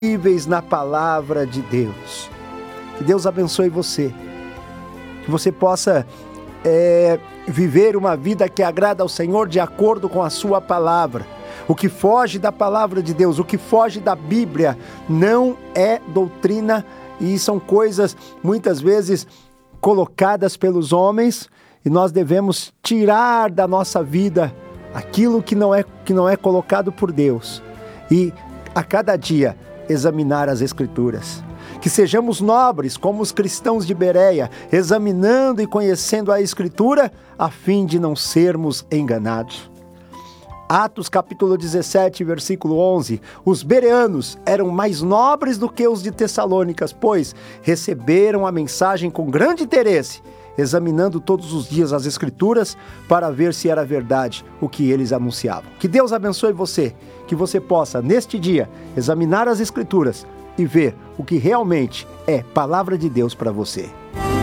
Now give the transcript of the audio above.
na palavra de Deus. Que Deus abençoe você. Que você possa viver uma vida que agrada ao Senhor de acordo com a sua palavra. O que foge da palavra de Deus, o que foge da Bíblia, não é doutrina, e são coisas muitas vezes colocadas pelos homens, e nós devemos tirar da nossa vida aquilo que não é colocado por Deus, e a cada dia examinar as Escrituras. Que sejamos nobres como os cristãos de Bereia, examinando e conhecendo a Escritura, a fim de não sermos enganados. Atos capítulo 17, versículo 11. Os bereanos eram mais nobres do que os de Tessalônicas, pois receberam a mensagem com grande interesse, examinando todos os dias as Escrituras para ver se era verdade o que eles anunciavam. Que Deus abençoe você, que você possa, neste dia, examinar as Escrituras e ver o que realmente é palavra de Deus para você.